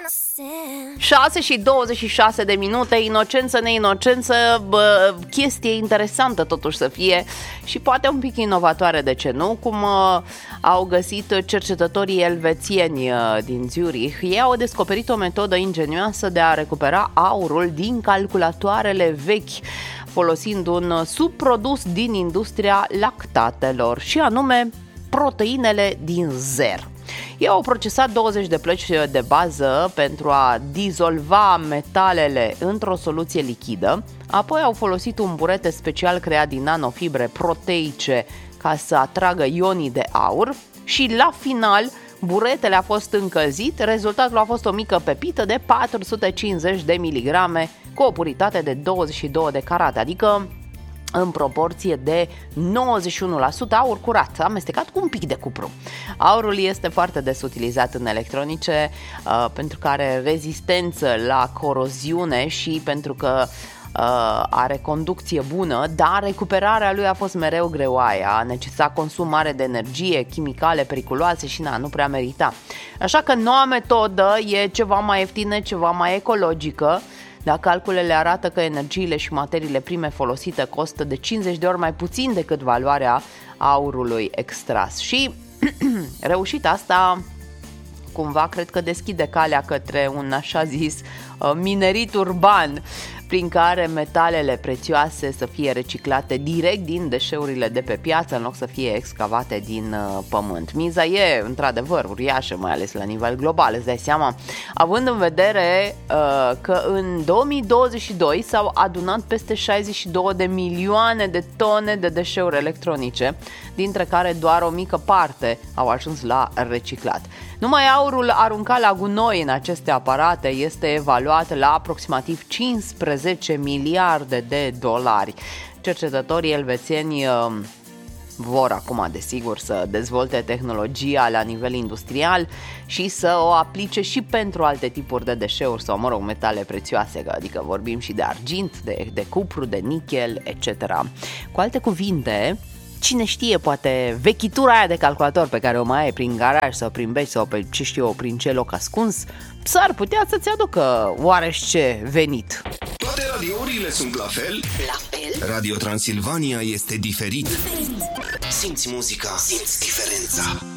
6 și 26 de minute, inocență, neinocență, chestie interesantă totuși să fie și poate un pic inovatoare, de ce nu? Cum au găsit cercetătorii elvețieni din Zurich. Ei au descoperit o metodă ingenioasă de a recupera aurul din calculatoarele vechi, folosind un subprodus din industria lactatelor, și anume proteinele din zer. Ei au procesat 20 de plăci de bază pentru a dizolva metalele într-o soluție lichidă, apoi au folosit un burete special creat din nanofibre proteice ca să atragă ionii de aur și la final buretele a fost încălzit, rezultatul a fost o mică pepită de 450 de miligrame cu o puritate de 22 de carate, adică în proporție de 91% aur curat, amestecat cu un pic de cupru. Aurul este foarte des utilizat în electronice pentru că are rezistență la coroziune și pentru că are conducție bună, dar recuperarea lui a fost mereu greoaie, a necesitat consum mare de energie, chimicale periculoase și nu prea merita. Așa că noua metodă e ceva mai ieftină, ceva mai ecologică. Dar calculele arată că energiile și materiile prime folosite costă de 50 de ori mai puțin decât valoarea aurului extras. Și reușita asta cumva cred că deschide calea către un așa zis minerit urban, prin care metalele prețioase să fie reciclate direct din deșeurile de pe piață în loc să fie excavate din pământ. Miza e într-adevăr uriașă, mai ales la nivel global, îți dai seama, având în vedere că în 2022 s-au adunat peste 62 de milioane de tone de deșeuri electronice, dintre care doar o mică parte au ajuns la reciclat. Numai aurul aruncat la gunoi în aceste aparate este evaluat la aproximativ 15 miliarde de dolari. Cercetătorii elvețieni vor acum, desigur, să dezvolte tehnologia la nivel industrial și să o aplice și pentru alte tipuri de deșeuri sau, metale prețioase, adică vorbim și de argint, de cupru, de nichel, etc. Cu alte cuvinte, cine știe, poate vechitura aia de calculator pe care o mai ai prin garaj sau prin beci sau pe ce știu eu, prin ce loc ascuns, s-ar putea să-ți aducă oarește venit. Toate radiourile sunt la fel? La fel? Radio Transilvania este diferit. Simți muzica, simți diferența.